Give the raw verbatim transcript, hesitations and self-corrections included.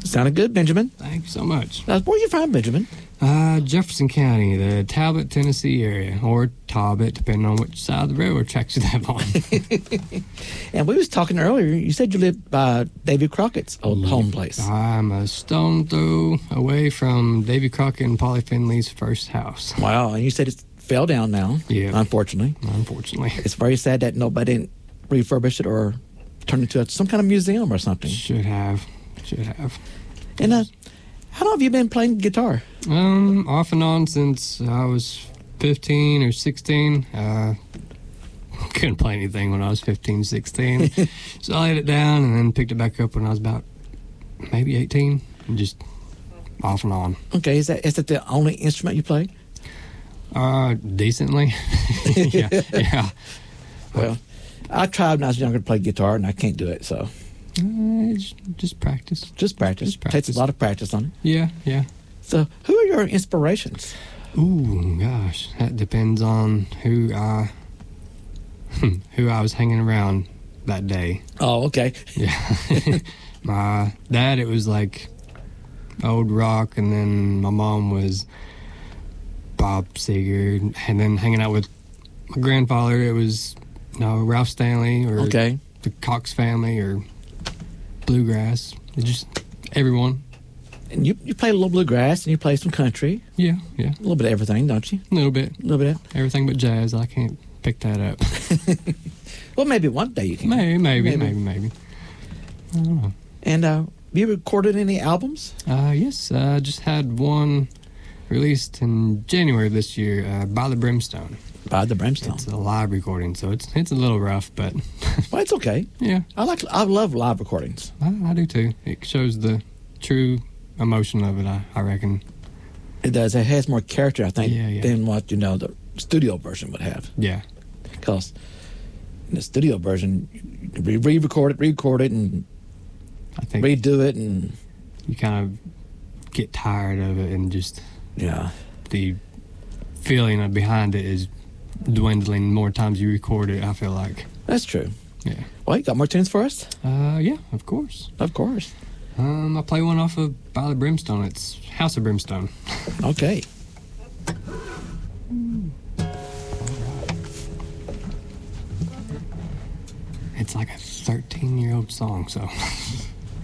Sounded good, Benjamin. Thank you so much. Now, where are you from, Benjamin? Uh, Jefferson County, the Talbot, Tennessee area, or Talbot, depending on which side of the railroad tracks you live on. And we was talking earlier. You said you lived by Davy Crockett's old Yeah. home place. I'm a stone throw away from Davy Crockett and Polly Finley's first house. Wow, and you said it fell down now. Yeah. Unfortunately, Unfortunately. it's very sad that nobody didn't refurbish it or turn it into a, some kind of museum or something. Should have. Should have. And uh, how long have you been playing guitar? Um, off and on since I was fifteen or sixteen. Uh, couldn't play anything when I was fifteen, sixteen. So I laid it down and then picked it back up when I was about maybe eighteen. And just off and on. Okay, is that is that the only instrument you play? Uh, decently. yeah, yeah. Well, I tried when I was younger to play guitar, and I can't do it. So Uh, it's just practice. just practice. Just practice. Takes a lot of practice on it. Yeah, yeah. So, who are your inspirations? Ooh, gosh, that depends on who I who I was hanging around that day. Oh, okay. Yeah. My dad, it was like old rock, and then my mom was Bob Seger, and then hanging out with my grandfather, it was you know, Ralph Stanley or Okay. the Cox family or bluegrass. It's just everyone. And you, you play a little bluegrass, and you play some country. Yeah, yeah. A little bit of everything, don't you? A little bit. A little bit of Everything but jazz. I can't pick that up. Well, maybe one day you can. maybe, maybe, Maybe. maybe, maybe. I don't know. And uh, have you recorded any albums? Uh, yes, I just had one released in January of this year, uh, By the Brimstone. By the Brimstone. It's a live recording, so it's it's a little rough, but Well, it's okay. yeah, I like. I love live recordings. I, I do too. It shows the true emotion of it, I, I reckon. It does. It has more character, I think, Yeah, yeah. than what you know the studio version would have. Yeah, Because in the studio version, you re- re-record it, re-record it, and I think redo it, and you kind of get tired of it, and just yeah. the feeling of behind it is dwindling more times you record it, I feel like. That's true. Yeah. Well, you got more tunes for us? Uh, yeah, of course. Of course. Um, I play one off of By the Brimstone. It's House of Brimstone. Okay. It's like a thirteen-year-old song, so